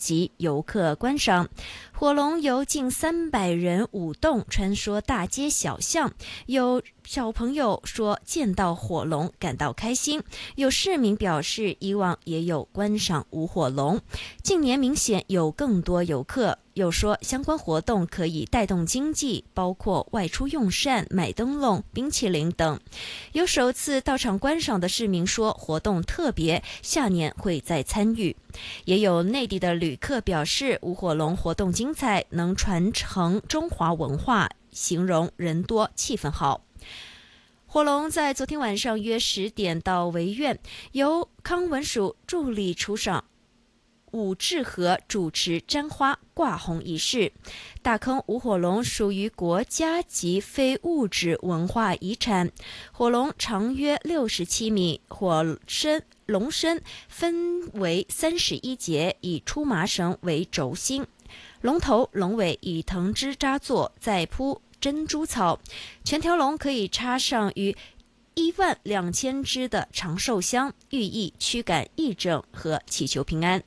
及游客观赏。火龙由近300人舞动穿梭大街小巷，有小朋友说见到火龙感到开心，有市民表示以往也有观赏舞火龙，近年明显有更多游客。又说相关活动可以带动经济，包括外出用膳、买灯笼、冰淇淋等。有首次到场观赏的市民说活动特别，下年会再参与。也有内地的旅客表示舞火龙活动精彩，能传承中华文化，形容人多气氛好。火龙在昨天晚上约10点到维苑，由康文署助理处长武志和主持瞻花挂红仪式。大坑舞火龙属于国家级非物质文化遗产，火龙长约67米，龙身分为31节，以出麻绳为轴心，龙头龙尾以藤枝扎作，再铺珍珠草，全条龙可以插上于12000支的长寿香，寓意驱赶疫症和祈求平安。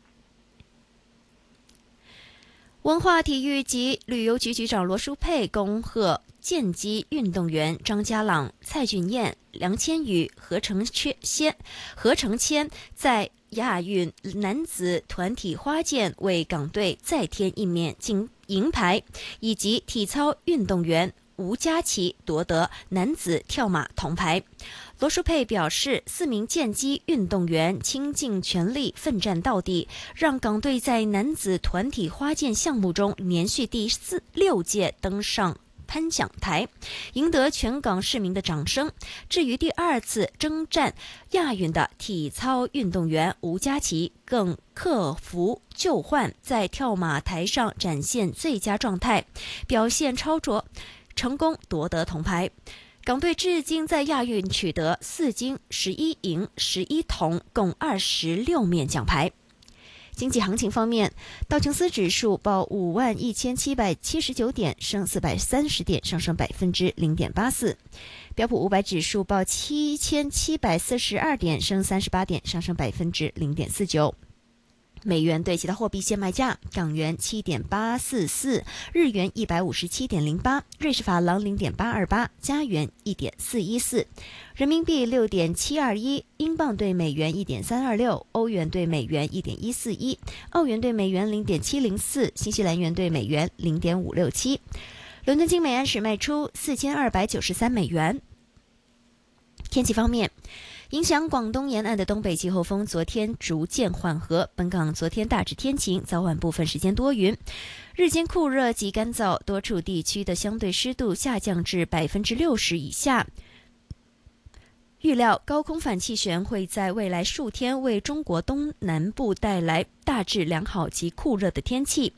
文化体育及旅游局局长罗淑佩恭贺剑击运动员张家朗、蔡俊彦、梁千羽、何成谦在亚运男子团体花剑为港队再添一面银牌，以及体操运动员吴佳琪夺得男子跳马铜牌。罗淑佩表示，4名剑击运动员倾尽全力奋战到底，让港队在男子团体花剑项目中连续第6届登上颁奖台，赢得全港市民的掌声。至于第2次征战亚运的体操运动员吴佳琪，更克服旧患，在跳马台上展现最佳状态，表现超卓，成功夺得铜牌。港队至今在亚运取得4金、11银、11铜，共26面奖牌。经济行情方面，道琼斯指数报51779点，升430点，上升0.84%；标普500指数报7742点，升38点，上升0.49%。美元对其他货币现卖价：港元7.844，日元157.08，瑞士法郎0.828，加元1.414，人民币6.721，英镑对美元1.326，欧元对美元1.141，澳元对美元0.704，新西兰元对美元0.567。伦敦金每安士卖出4293美元。天气方面，影响广东沿岸的东北季候风昨天逐渐缓和，本港昨天大致天晴，早晚部分时间多云，日间酷热及干燥，多处地区的相对湿度下降至60%以下。预料高空反气旋会在未来数天为中国东南部带来大致良好及酷热的天气。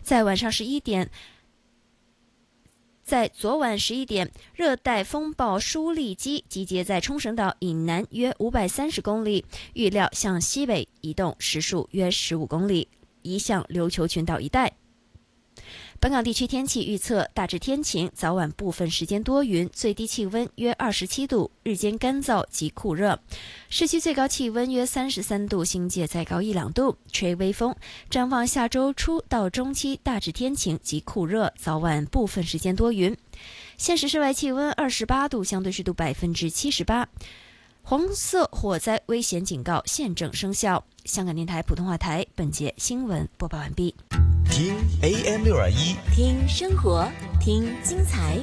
在昨晚11点，热带风暴舒力基集结在冲绳岛以南约530公里，预料向西北移动，时速约15公里，移向琉球群岛一带。本港地区天气预测大致天晴，早晚部分时间多云，最低气温约27度，日间干燥及酷热，市区最高气温约33度，新界再高1-2度，吹微风。展望下周初到中期大致天晴及酷热，早晚部分时间多云。现时室外气温28度，相对湿度78%。黄色火灾危险警告现正生效。香港电台普通话台本节新闻播报完毕。 听 AM621， 听生活，听精彩。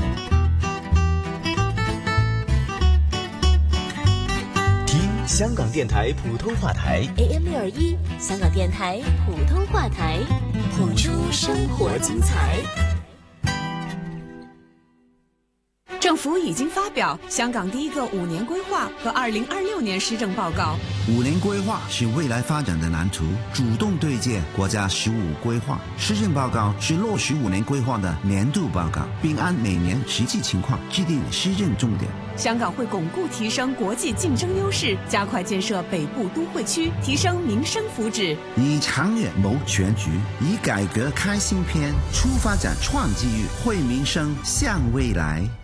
听香港电台普通话台 AM621，香港电台普通话台，谱出生活精彩。 政府已经发表香港第一个5年规划和2026年施政报告。 5年规划是未来发展的蓝图，主动对接国家15规划。施政报告是落实5年规划的年度报告，并按每年实际情况制定施政重点。 香港会巩固提升国际竞争优势，加快建设北部都会区，提升民生福祉。 以长远谋全局，以改革开新篇，出发展创机遇，惠民生向未来。